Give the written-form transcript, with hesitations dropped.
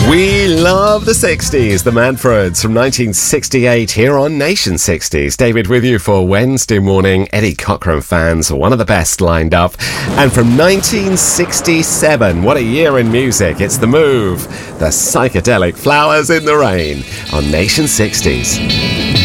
We love the 60s, the Manfreds from 1968 here on Nation 60s. David with you for Wednesday morning. Eddie Cochran fans, one of the best lined up. And from 1967, what a year in music. It's The Move, the psychedelic Flowers in the Rain on Nation 60s.